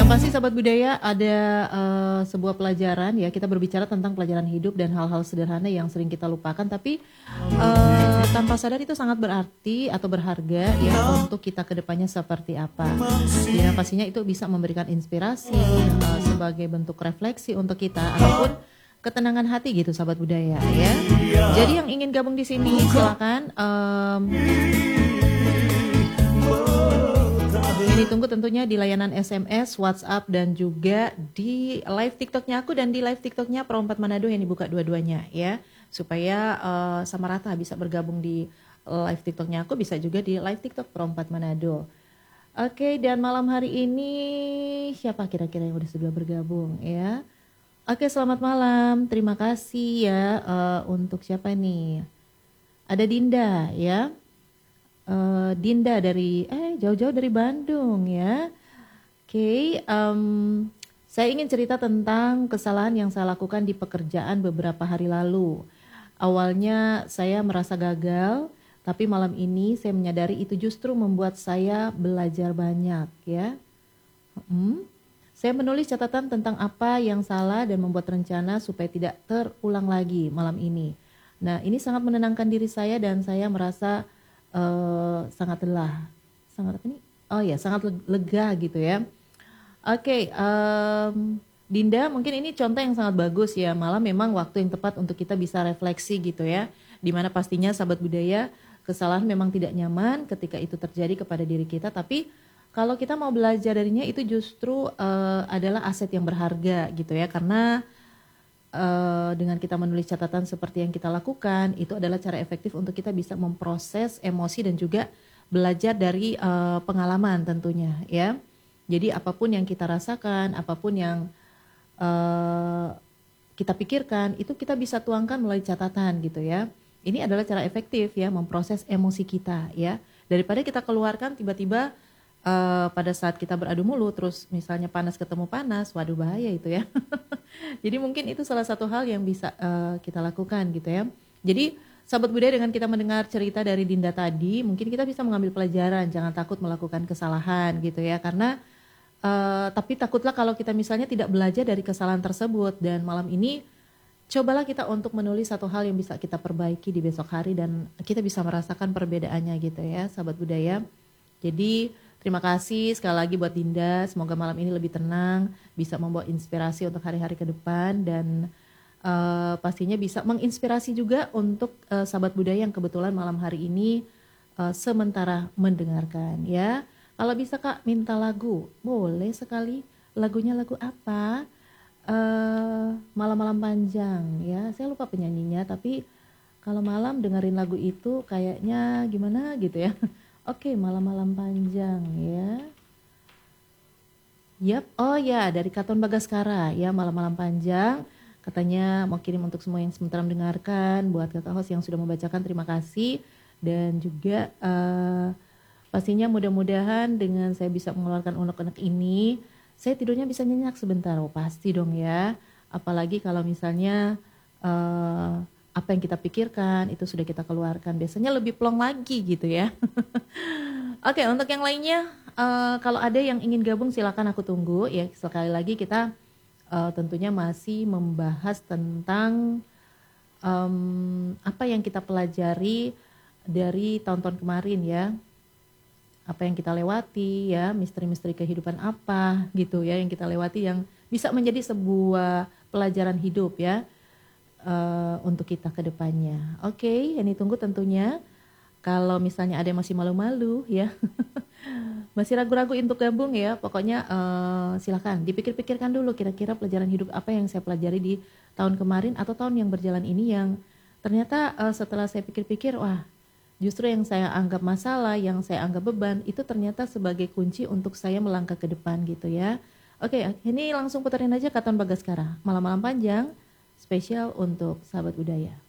Yang pasti sahabat budaya ada sebuah pelajaran ya, kita berbicara tentang pelajaran hidup dan hal-hal sederhana yang sering kita lupakan, tapi tanpa sadar itu sangat berarti atau berharga ya untuk kita kedepannya seperti apa. Ya pastinya itu bisa memberikan inspirasi sebagai bentuk refleksi untuk kita ataupun ketenangan hati gitu sahabat budaya ya. Jadi yang ingin gabung di sini silakan. Ini tunggu tentunya di layanan SMS, WhatsApp, dan juga di live TikToknya aku dan di live TikToknya Perompat Manado yang dibuka dua-duanya ya. Supaya sama rata bisa bergabung di live TikToknya aku, bisa juga di live TikTok Perompat Manado. Oke, dan malam hari ini siapa kira-kira yang sudah bergabung ya? Oke, selamat malam. Terima kasih ya untuk siapa nih? Ada Dinda ya. Dinda dari jauh-jauh dari Bandung ya. Oke, saya ingin cerita tentang kesalahan yang saya lakukan di pekerjaan beberapa hari lalu. Awalnya saya merasa gagal, tapi malam ini saya menyadari itu justru membuat saya belajar banyak ya. Saya menulis catatan tentang apa yang salah dan membuat rencana supaya tidak terulang lagi malam ini. Nah, ini sangat menenangkan diri saya dan saya merasa sangat lega gitu ya. Oke, Dinda, mungkin ini contoh yang sangat bagus ya. Malah memang waktu yang tepat untuk kita bisa refleksi gitu ya. Dimana pastinya sahabat budaya, kesalahan memang tidak nyaman ketika itu terjadi kepada diri kita. Tapi kalau kita mau belajar darinya itu justru adalah aset yang berharga gitu ya. Karena dengan kita menulis catatan seperti yang kita lakukan, itu adalah cara efektif untuk kita bisa memproses emosi dan juga belajar dari pengalaman tentunya ya. Jadi apapun yang kita rasakan, apapun yang kita pikirkan, itu kita bisa tuangkan melalui catatan gitu ya. Ini adalah cara efektif ya memproses emosi kita ya. Daripada kita keluarkan tiba-tiba pada saat kita beradu mulut, terus misalnya panas ketemu panas, waduh bahaya itu ya. Jadi mungkin itu salah satu hal yang bisa kita lakukan gitu ya. Jadi sahabat budaya, dengan kita mendengar cerita dari Dinda tadi, mungkin kita bisa mengambil pelajaran, jangan takut melakukan kesalahan gitu ya. Karena tapi takutlah kalau kita misalnya tidak belajar dari kesalahan tersebut. Dan malam ini cobalah kita untuk menulis satu hal yang bisa kita perbaiki di besok hari dan kita bisa merasakan perbedaannya gitu ya sahabat budaya. Jadi terima kasih sekali lagi buat Dinda, semoga malam ini lebih tenang, bisa membawa inspirasi untuk hari-hari ke depan dan pastinya bisa menginspirasi juga untuk sahabat budaya yang kebetulan malam hari ini sementara mendengarkan ya. Kalau bisa Kak minta lagu, boleh sekali, lagunya lagu apa? Malam-malam panjang ya, saya lupa penyanyinya tapi kalau malam dengerin lagu itu kayaknya gimana gitu ya. Oke, malam-malam panjang ya. Yap, oh ya dari Katon Bagaskara ya, malam-malam panjang. Katanya mau kirim untuk semua yang sementara mendengarkan, buat kakak host yang sudah membacakan terima kasih. Dan juga pastinya mudah-mudahan dengan saya bisa mengeluarkan unek-unek ini, saya tidurnya bisa nyenyak sebentar. Oh pasti dong ya, apalagi kalau misalnya apa yang kita pikirkan itu sudah kita keluarkan, biasanya lebih plong lagi gitu ya. Oke, untuk yang lainnya kalau ada yang ingin gabung silakan, aku tunggu ya. Sekali lagi kita tentunya masih membahas tentang apa yang kita pelajari dari tahun-tahun kemarin ya, apa yang kita lewati ya, misteri-misteri kehidupan apa gitu ya yang kita lewati yang bisa menjadi sebuah pelajaran hidup ya. Untuk kita ke depannya. Oke, yang ditunggu tentunya. Kalau misalnya ada yang masih malu-malu ya, masih ragu-ragu untuk gabung ya, pokoknya silakan dipikir-pikirkan dulu kira-kira pelajaran hidup apa yang saya pelajari di tahun kemarin atau tahun yang berjalan ini yang ternyata setelah saya pikir-pikir, wah justru yang saya anggap masalah, yang saya anggap beban, itu ternyata sebagai kunci untuk saya melangkah ke depan gitu ya. Oke, ini langsung puterin aja Katon Bagaskara, malam-malam panjang, spesial untuk sahabat budaya.